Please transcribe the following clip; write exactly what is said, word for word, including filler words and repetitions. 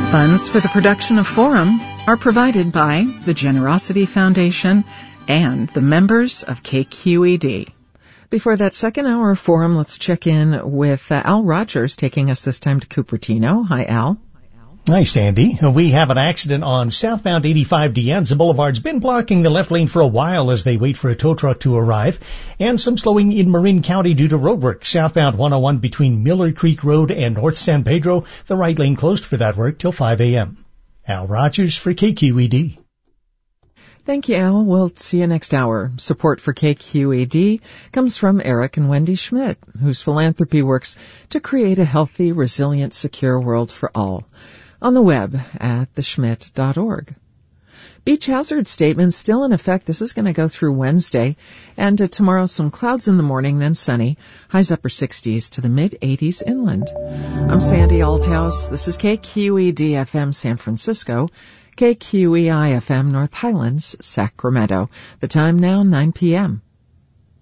Funds for the production of Forum are provided by the Generosity Foundation and the members of K Q E D. Before that second hour of Forum, let's check in with uh, Al Rogers taking us this time to Cupertino. Hi, Al. Hi, Sandy. We have an accident on southbound eighty-five De Anza Boulevard's been blocking the left lane for a while as they wait for a tow truck to arrive, and some slowing in Marin County due to roadwork. Southbound one oh one between Miller Creek Road and North San Pedro, the right lane closed for that work till five a.m. Al Rogers for K Q E D. Thank you, Al. We'll see you next hour. Support for K Q E D comes from Eric and Wendy Schmidt, whose philanthropy works to create a healthy, resilient, secure world for all. On the web at the schmidt dot org. Beach hazard statements still in effect. This is going to go through Wednesday. And uh, tomorrow, some clouds in the morning, then sunny. Highs upper sixties to the mid-eighties inland. I'm Sandy Althouse. This is K Q E D F M San Francisco, K Q E I F M North Highlands, Sacramento. The time now, nine p.m.